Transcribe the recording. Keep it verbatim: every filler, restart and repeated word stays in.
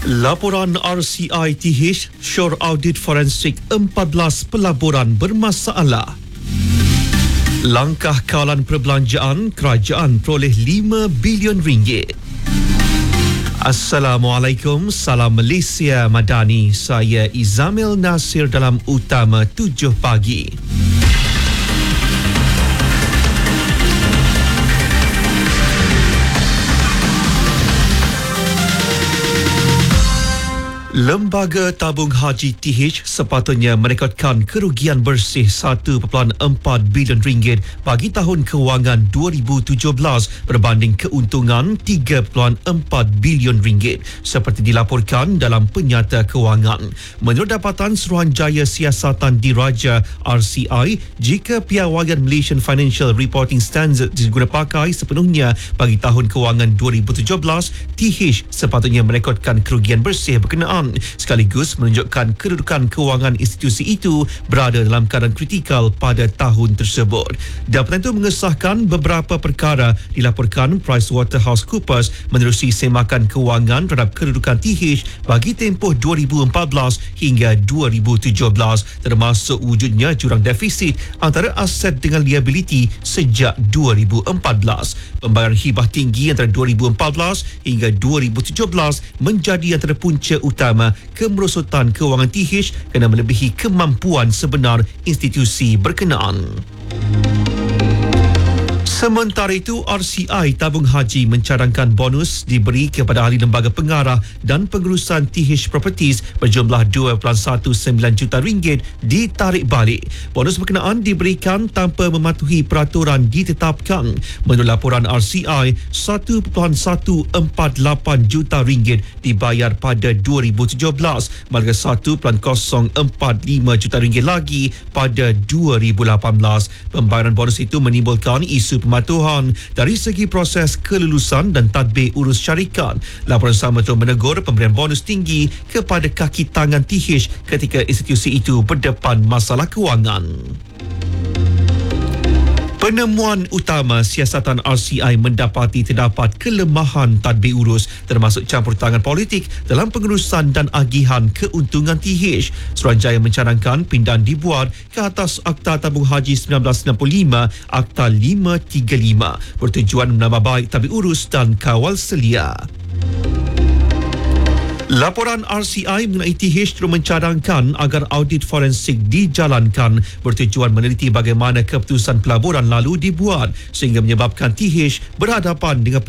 Laporan R C I T H Syur Audit Forensik empat belas pelaburan bermasalah. Langkah kawalan perbelanjaan, kerajaan peroleh lima bilion ringgit. Assalamualaikum, salam Malaysia Madani. Saya Izamil Nasir dalam Utama tujuh pagi. Lembaga Tabung Haji T H sepatutnya merekodkan kerugian bersih satu perpuluhan empat bilion ringgit bagi tahun kewangan dua ribu tujuh belas berbanding keuntungan tiga perpuluhan empat bilion ringgit seperti dilaporkan dalam penyata kewangan. Menurut Dapatan Suruhanjaya Siasatan Diraja R C I, jika piawaian Malaysian Financial Reporting Standards diguna pakai sepenuhnya bagi tahun kewangan dua ribu tujuh belas, T H sepatutnya merekodkan kerugian bersih berkenaan sekaligus menunjukkan kedudukan kewangan institusi itu berada dalam keadaan kritikal pada tahun tersebut. Dapatan itu mengesahkan beberapa perkara dilaporkan PricewaterhouseCoopers menerusi semakan kewangan terhadap kedudukan T H bagi tempoh dua ribu empat belas hingga dua ribu tujuh belas, termasuk wujudnya jurang defisit antara aset dengan liability sejak dua ribu empat belas. Pembayaran hibah tinggi antara dua ribu empat belas hingga dua ribu tujuh belas menjadi antara punca utama kemerosotan kewangan T H kerana melebihi kemampuan sebenar institusi berkenaan. Sementara itu, R C I Tabung Haji mencadangkan bonus diberi kepada ahli lembaga pengarah dan pengurusan T H Properties berjumlah dua perpuluhan satu sembilan juta ringgit ditarik balik. Bonus berkenaan diberikan tanpa mematuhi peraturan ditetapkan. Menurut laporan R C I, satu perpuluhan satu empat lapan juta ringgit dibayar pada dua ribu tujuh belas, manakala satu perpuluhan kosong empat lima juta ringgit lagi pada dua ribu lapan belas. Pembayaran bonus itu menimbulkan isu pematuhan dari segi proses kelulusan dan tadbir urus syarikat. Laporan sama itu menegur pemberian bonus tinggi kepada kaki tangan T H ketika institusi itu berdepan masalah kewangan. Penemuan utama siasatan R C I mendapati terdapat kelemahan tadbir urus termasuk campur tangan politik dalam pengurusan dan agihan keuntungan T H. Suruhanjaya mencadangkan pindahan dibuat ke atas Akta Tabung Haji seribu sembilan ratus sembilan puluh lima, Akta lima tiga lima, bertujuan menambah baik tadbir urus dan kawal selia. Laporan R C I mengenai T H terus mencadangkan agar audit forensik dijalankan bertujuan meneliti bagaimana keputusan pelaburan lalu dibuat sehingga menyebabkan T H berhadapan dengan